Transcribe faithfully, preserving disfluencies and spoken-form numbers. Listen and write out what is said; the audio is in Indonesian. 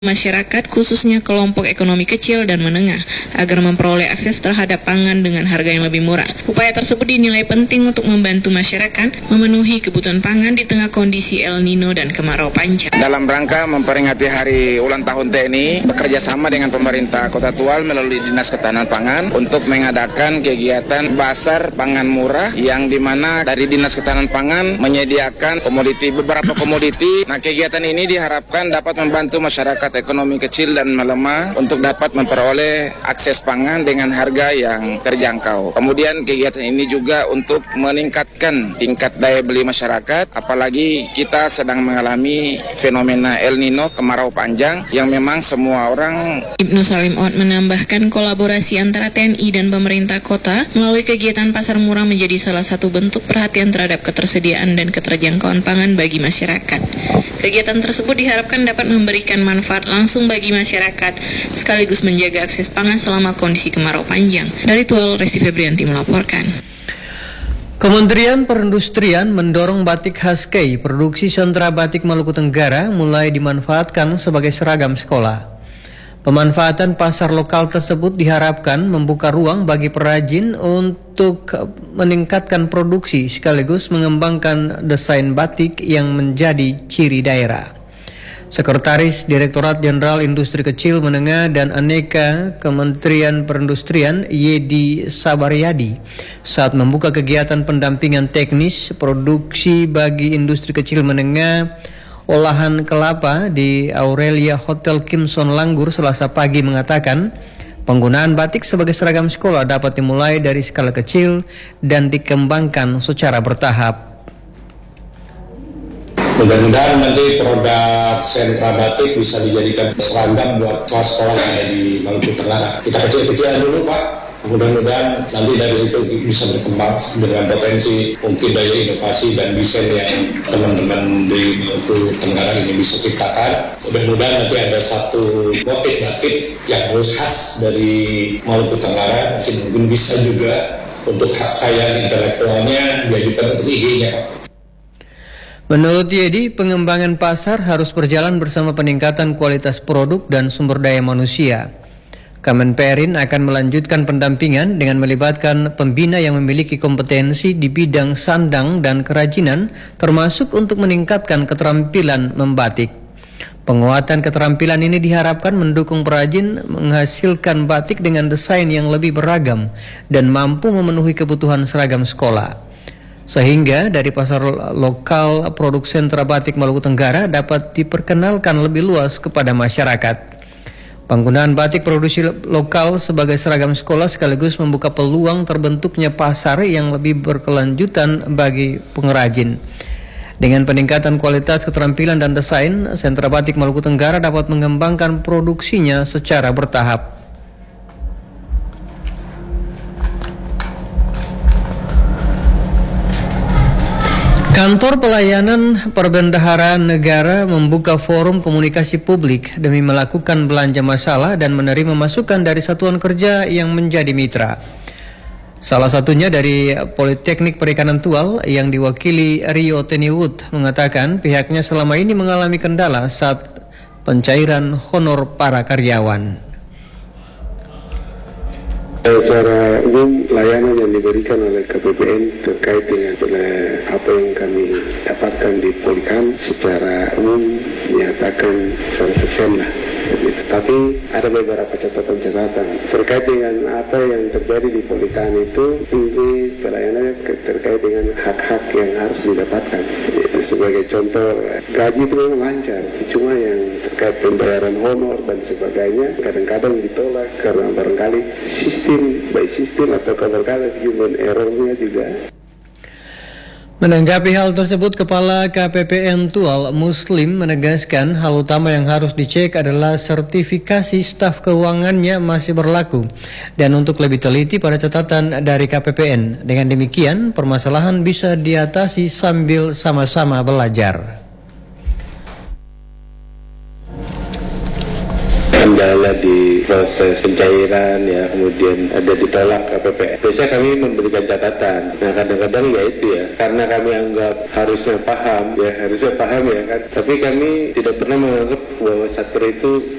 masyarakat khususnya kelompok ekonomi kecil dan menengah agar memperoleh akses terhadap pangan dengan harga yang lebih murah. Upaya tersebut dinilai penting untuk membantu masyarakat memenuhi kebutuhan pangan di tengah kondisi El Nino dan kemarau panjang. Dalam rangka memperingati hari ulang tahun T N I, bekerja sama dengan pemerintah Kota Tual melalui Dinas Ketahanan Pangan untuk mengadakan kegiatan pasar pangan murah yang dimana dari Dinas Ketahanan Pangan menyediakan komoditi beberapa komoditi. Nah, kegiatan ini diharapkan dapat membantu masyarakat ekonomi kecil dan melemah untuk dapat memperoleh akses pangan dengan harga yang terjangkau. Kemudian kegiatan ini juga untuk meningkatkan tingkat daya beli masyarakat, apalagi kita sedang mengalami fenomena El Nino kemarau panjang yang memang semua orang. Ibnu Salim Ot menambahkan kolaborasi antara T N I dan pemerintah kota melalui kegiatan pasar murah menjadi salah satu bentuk perhatian terhadap ketersediaan dan keterjangkauan pangan bagi masyarakat. Kegiatan tersebut diharapkan dapat memberikan manfaat langsung bagi masyarakat sekaligus menjaga akses pangan selama kondisi kemarau panjang. Dari Tual, Resti Febrianti melaporkan. Kementerian Perindustrian mendorong batik khas Kei, produksi sentra batik Maluku Tenggara, mulai dimanfaatkan sebagai seragam sekolah. Pemanfaatan pasar lokal tersebut diharapkan membuka ruang bagi perajin untuk meningkatkan produksi sekaligus mengembangkan desain batik yang menjadi ciri daerah. Sekretaris Direktorat Jenderal Industri Kecil, Menengah, dan Aneka Kementerian Perindustrian Yedi Sabaryadi saat membuka kegiatan pendampingan teknis produksi bagi industri kecil menengah olahan kelapa di Aurelia Hotel Kimson Langgur Selasa pagi mengatakan penggunaan batik sebagai seragam sekolah dapat dimulai dari skala kecil dan dikembangkan secara bertahap. Mudah-mudahan nanti produk sentra batik bisa dijadikan seragam buat kelas sekolah yang ada di Maluku Tenggara. Kita kecil-kecilan dulu, Pak. Mudah-mudahan nanti dari situ bisa berkembang dengan potensi mungkin daya inovasi dan desain yang teman-teman di Maluku Tenggara ini bisa ciptakan. Mudah-mudahan nanti ada satu motif batik yang khas dari Maluku Tenggara, mungkin, mungkin bisa juga untuk hak kekayaan intelektualnya diajukan untuk I G-nya, Pak. Menurut Yedi, pengembangan pasar harus berjalan bersama peningkatan kualitas produk dan sumber daya manusia. Kemenperin akan melanjutkan pendampingan dengan melibatkan pembina yang memiliki kompetensi di bidang sandang dan kerajinan, termasuk untuk meningkatkan keterampilan membatik. Penguatan keterampilan ini diharapkan mendukung perajin menghasilkan batik dengan desain yang lebih beragam dan mampu memenuhi kebutuhan seragam sekolah. Sehingga dari pasar lokal produk sentra batik Maluku Tenggara dapat diperkenalkan lebih luas kepada masyarakat. Penggunaan batik produksi lokal sebagai seragam sekolah sekaligus membuka peluang terbentuknya pasar yang lebih berkelanjutan bagi pengrajin. Dengan peningkatan kualitas keterampilan dan desain, sentra batik Maluku Tenggara dapat mengembangkan produksinya secara bertahap. Kantor Pelayanan Perbendaharaan Negara membuka forum komunikasi publik demi melakukan belanja masalah dan menerima masukan dari satuan kerja yang menjadi mitra. Salah satunya dari Politeknik Perikanan Tual yang diwakili Rio Teniwood mengatakan pihaknya selama ini mengalami kendala saat pencairan honor para karyawan. Secara umum, layanan yang diberikan oleh K P P N terkait dengan apa yang kami dapatkan di Polikan secara umum menyatakan seratus persen lah. Tapi ada beberapa catatan-catatan terkait dengan apa yang terjadi di Polikan itu. Ini pelayanan terkait dengan hak-hak yang harus didapatkan. Itu sebagai contoh, gaji itu memang lancar, cuma yang terkait pembayaran honor dan sebagainya kadang-kadang ditolak karena barangkali sistem by sistem atau barangkali human error-nya juga. Menanggapi hal tersebut, Kepala K P P N Tual Muslim menegaskan hal utama yang harus dicek adalah sertifikasi staf keuangannya masih berlaku dan untuk lebih teliti pada catatan dari K P P N. Dengan demikian, permasalahan bisa diatasi sambil sama-sama belajar. kendala di proses pencairan ya, kemudian ada ditolak K P P N. Biasanya kami memberikan catatan. Nah kadang-kadang ya itu ya, karena kami anggap harusnya paham ya, harusnya paham ya kan. Tapi kami tidak pernah menganggap bahwa satker itu